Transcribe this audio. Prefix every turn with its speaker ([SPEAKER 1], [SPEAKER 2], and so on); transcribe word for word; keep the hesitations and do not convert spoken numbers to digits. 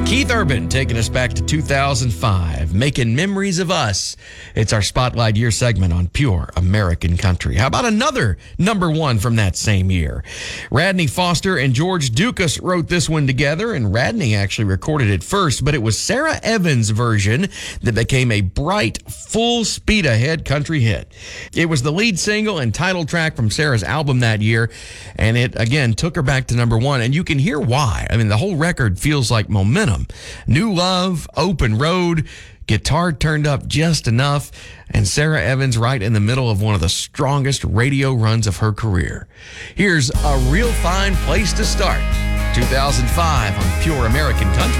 [SPEAKER 1] Keith Urban taking us back to two thousand five, making memories of us. It's our Spotlight Year segment on Pure American Country. How about another number one from that same year? Radney Foster and George Dukas wrote this one together, and Radney actually recorded it first, but it was Sarah Evans' version that became a bright, full speed ahead country hit. It was the lead single and title track from Sarah's album that year, and it, again, took her back to number one, and you can hear why. I mean, the whole record feels like momentum. New love, open road, guitar turned up just enough, and Sarah Evans right in the middle of one of the strongest radio runs of her career. Here's A Real Fine Place to Start, two thousand five on Pure American Country.